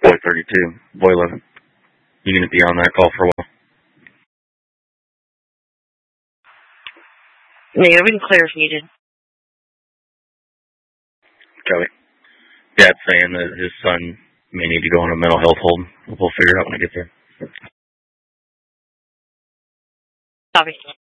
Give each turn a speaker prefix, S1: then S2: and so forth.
S1: Boy 32. Boy 11. You going to be on that call for a while?
S2: Yeah, we can clear if needed.
S1: Copy. Dad's saying that his son may need to go on a mental health hold. We'll figure it out when I get there.
S2: Copy.